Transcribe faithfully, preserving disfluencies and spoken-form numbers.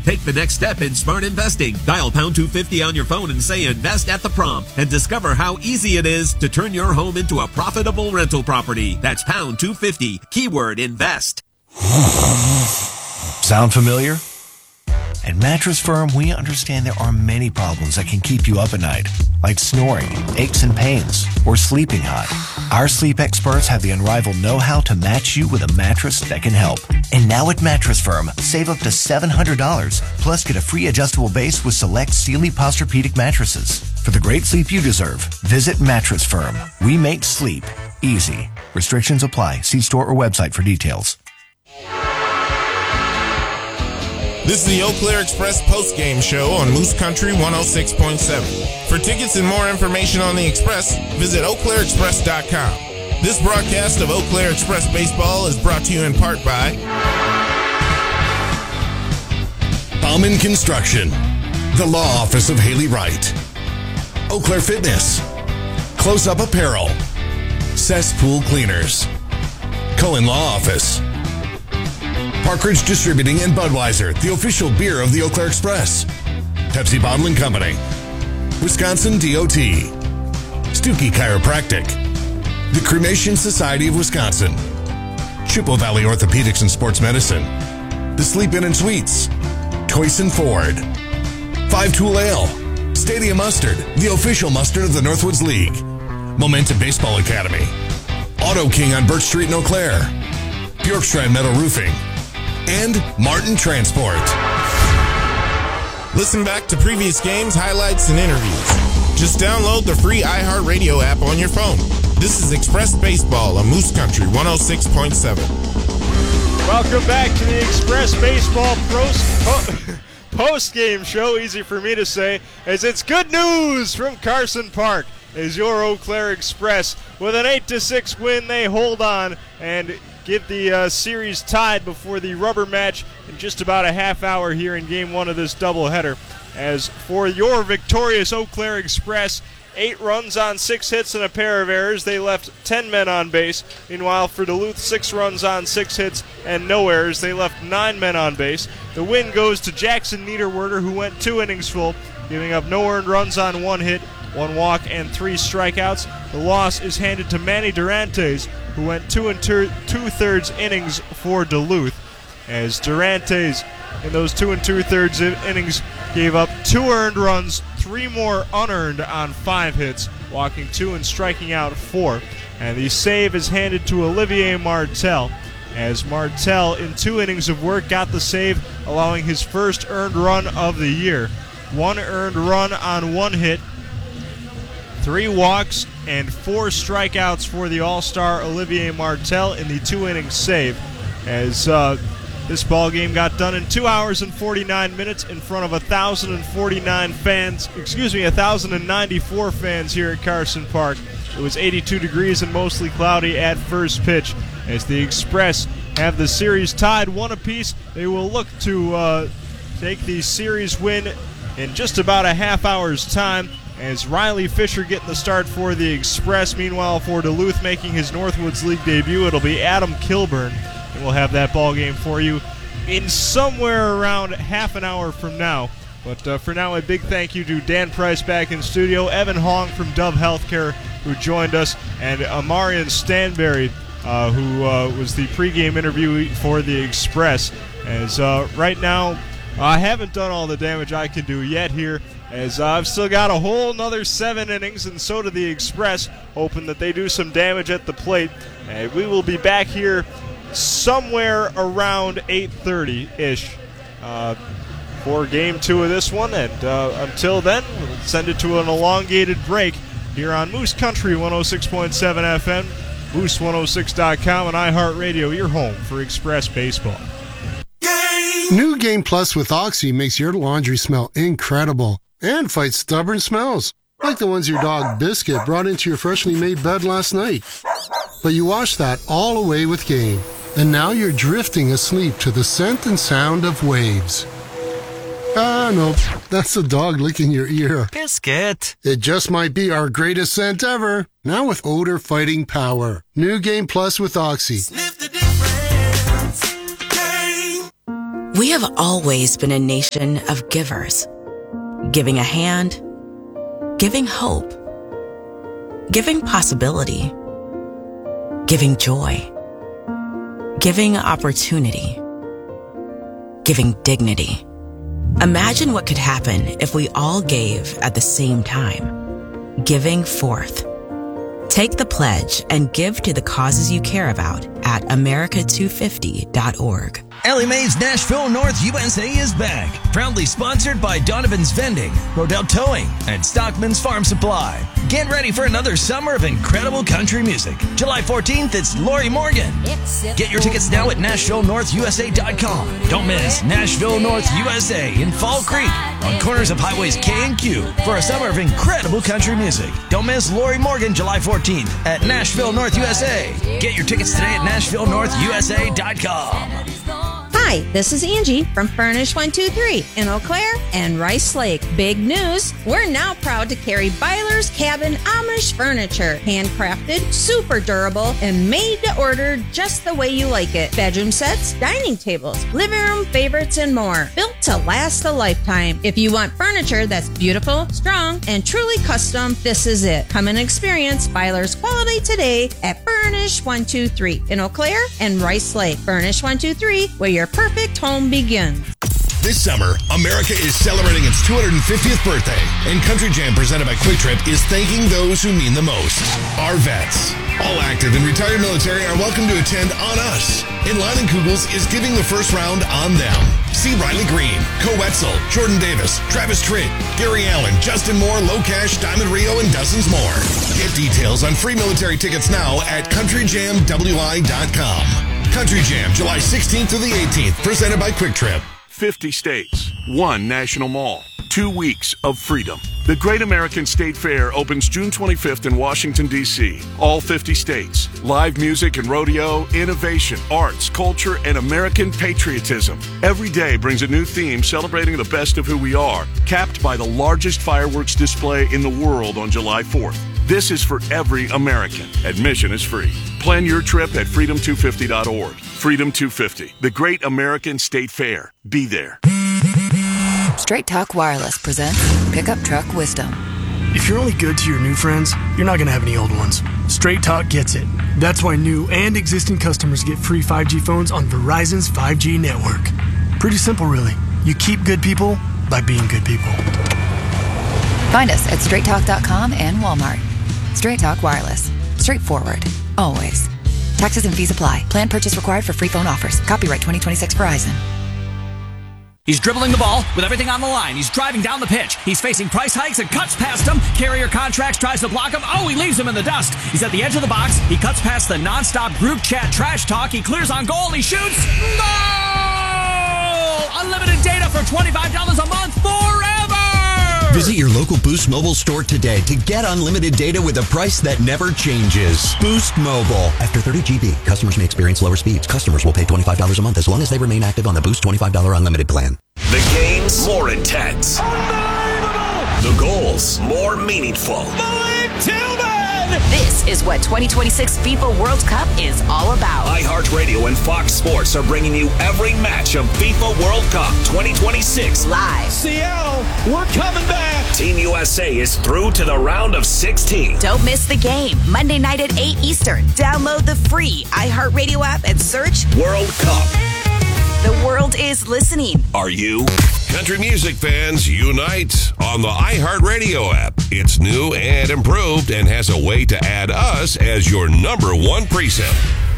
Take the next step in smart investing. Dial pound two fifty on your phone and say invest at the prompt and discover how easy it is to turn your home into a profitable rental property. That's pound two fifty, keyword invest. Sound familiar? At Mattress Firm, we understand there are many problems that can keep you up at night, like snoring, aches and pains, or sleeping hot. Our sleep experts have the unrivaled know-how to match you with a mattress that can help. And now at Mattress Firm, save up to seven hundred dollars, plus get a free adjustable base with select Sealy Posturepedic mattresses. For the great sleep you deserve, visit Mattress Firm. We make sleep easy. Restrictions apply. See store or website for details. This is the Eau Claire Express post-game show on Moose Country one oh six point seven. For tickets and more information on the Express, visit eau claire express dot com. This broadcast of Eau Claire Express Baseball is brought to you in part by Bauman Construction, the law office of Haley Wright, Eau Claire Fitness, Close Up Apparel, Cesspool Cleaners, Cohen Law Office, Parkridge Distributing and Budweiser, the official beer of the Eau Claire Express, Pepsi Bottling Company, Wisconsin D O T, Stuckey Chiropractic, the Cremation Society of Wisconsin, Chippewa Valley Orthopedics and Sports Medicine, the Sleep Inn and Suites, Toyson Ford, Five Tool Ale, Stadium Mustard, the official mustard of the Northwoods League, Momentum Baseball Academy, Auto King on Birch Street in Eau Claire, Bjorkstrand Metal Roofing, and Martin Transport. Listen back to previous games, highlights, and interviews. Just download the free iHeartRadio app on your phone. This is Express Baseball on Moose Country one oh six point seven. Welcome back to the Express Baseball pros, post-game show. Easy for me to say, as it's good news from Carson Park. As your Eau Claire Express, with an eight to six win, they hold on and get the uh, series tied before the rubber match in just about a half hour here in game one of this doubleheader. As for your victorious Eau Claire Express, eight runs on six hits and a pair of errors. They left ten men on base. Meanwhile, for Duluth, six runs on six hits and no errors. They left nine men on base. The win goes to Jackson Niederwerder, who went two innings full, giving up no earned runs on one hit, one walk, and three strikeouts. The loss is handed to Manny Durantes, who went two and ter- two-thirds innings for Duluth, as Durantes in those two and two-thirds innings gave up two earned runs, three more unearned on five hits, walking two and striking out four. And the save is handed to Olivier Martel, as Martel in two innings of work got the save, allowing his first earned run of the year. One earned run on one hit, three walks, and four strikeouts for the All-Star Olivier Martel in the two-inning save, as uh, this ball game got done in two hours and forty-nine minutes in front of one thousand forty-nine fans, excuse me, one thousand ninety-four fans here at Carson Park. It was eighty-two degrees and mostly cloudy at first pitch, as the Express have the series tied one apiece. They will look to uh, take the series win in just about a half hour's time, as Riley Fisher getting the start for the Express. Meanwhile, for Duluth making his Northwoods League debut, it'll be Adam Kilburn. And we'll have that ball game for you in somewhere around half an hour from now. But uh, for now, a big thank you to Dan Price back in studio, Evan Hong from Dove Healthcare, who joined us, and Amarian Stanberry, uh, who uh, was the pregame interview for the Express. As uh, right now, I haven't done all the damage I can do yet here, as uh, I've still got a whole another seven innings, and so do the Express, hoping that they do some damage at the plate. And we will be back here somewhere around eight thirty-ish uh, for game two of this one. And uh, until then, we'll send it to an elongated break here on Moose Country one oh six point seven F M, Moose one oh six dot com, and iHeartRadio, your home for Express Baseball. New Game Plus with Oxy makes your laundry smell incredible and fights stubborn smells, like the ones your dog Biscuit brought into your freshly made bed last night. But you washed that all away with Game, and now you're drifting asleep to the scent and sound of waves. Ah, no, that's the dog licking your ear. Biscuit. It just might be our greatest scent ever, now with odor-fighting power. New Game Plus with Oxy. Sniff the difference. Game. We have always been a nation of givers, giving a hand, giving hope, giving possibility, giving joy, giving opportunity, giving dignity. Imagine what could happen if we all gave at the same time. Giving forth. Take the pledge and give to the causes you care about at America two fifty dot org. Ellie Mae's Nashville North U S A is back. Proudly sponsored by Donovan's Vending, Rodell Towing, and Stockman's Farm Supply. Get ready for another summer of incredible country music. July fourteenth, it's Lori Morgan. Get your tickets now at Nashville North U S A dot com. Don't miss Nashville North U S A in Fall Creek on corners of highways K and Q for a summer of incredible country music. Don't miss Lori Morgan July fourteenth at Nashville North U S A. Get your tickets today at Nashville North U S A dot com. Hi, this is Angie from Furnish one two three in Eau Claire and Rice Lake. Big news, we're now proud to carry Byler's Cabin Amish furniture. Handcrafted, super durable, and made to order just the way you like it. Bedroom sets, dining tables, living room favorites, and more. Built to last a lifetime. If you want furniture that's beautiful, strong, and truly custom, this is it. Come and experience Byler's quality today at Furnish one two three in Eau Claire and Rice Lake. Furnish one two three, where your perfect home begins. This summer, America is celebrating its two hundred fiftieth birthday, and Country Jam presented by Quick Trip is thanking those who mean the most. Our vets, all active and retired military, are welcome to attend on us. And Leinenkugels is giving the first round on them. See Riley Green, Co Wetzel, Jordan Davis, Travis Tritt, Gary Allen, Justin Moore, Low Cash, Diamond Rio, and dozens more. Get details on free military tickets now at country jam w i dot com. Country Jam, July sixteenth through the eighteenth, presented by Quick Trip. fifty states, one national mall, two weeks of freedom. The Great American State Fair opens June twenty-fifth in Washington, D C All fifty states. Live music and rodeo, innovation, arts, culture, and American patriotism. Every day brings a new theme celebrating the best of who we are, capped by the largest fireworks display in the world on July fourth. This is for every American. Admission is free. Plan your trip at freedom two fifty dot org. Freedom two fifty, the Great American State Fair. Be there. Straight Talk Wireless presents Pickup Truck Wisdom. If you're only good to your new friends, you're not going to have any old ones. Straight Talk gets it. That's why new and existing customers get free five G phones on Verizon's five G network. Pretty simple, really. You keep good people by being good people. Find us at straight talk dot com and Walmart. Straight Talk Wireless. Straightforward. Always. Taxes and fees apply. Plan purchase required for free phone offers. Copyright twenty twenty-six Verizon. He's dribbling the ball with everything on the line. He's driving down the pitch. He's facing price hikes and cuts past him. Carrier Contracts tries to block him. Oh, he leaves him in the dust. He's at the edge of the box. He cuts past the nonstop group chat trash talk. He clears on goal. He shoots. Goal! Unlimited data for twenty-five dollars a month forever! Visit your local Boost Mobile store today to get unlimited data with a price that never changes. Boost Mobile. After thirty gigabytes, customers may experience lower speeds. Customers will pay twenty-five dollars a month as long as they remain active on the Boost twenty-five dollars unlimited plan. The game's more intense. The goals more meaningful. This is what twenty twenty-six FIFA World Cup is all about. iHeartRadio and Fox Sports are bringing you every match of FIFA World Cup twenty twenty-six live. Seattle, we're coming back. Team U S A is through to the round of sixteen. Don't miss the game. Monday night at eight Eastern. Download the free iHeartRadio app and search World Cup. The world is listening. Are you? Country music fans, unite on the iHeartRadio app. It's new and improved and has a way to add us as your number one preset.